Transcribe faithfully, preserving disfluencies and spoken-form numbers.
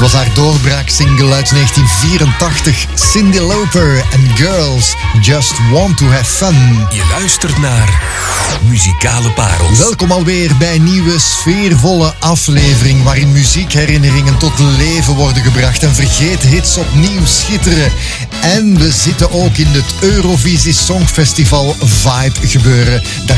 was haar doorbraaksingle uit negentien vierentachtig. Cyndi Lauper en Girls Just Want To Have Fun. Je luistert naar Muzikale Parels. Welkom alweer bij een nieuwe sfeervolle aflevering waarin muziekherinneringen tot leven worden gebracht en vergeten hits opnieuw schitteren. En we zitten ook in het Eurovisie Songfestival vibe gebeuren.